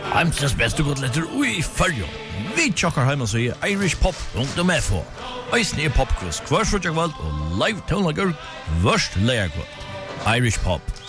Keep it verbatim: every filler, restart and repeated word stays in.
Heimsens beste godletter ui fyrjo. Vi tjokkar heima så i Irish Pop rundt om F H. Eisne er popquiz hver frutja kvöld og live tonlager vørst leia kvöld. Irish Pop.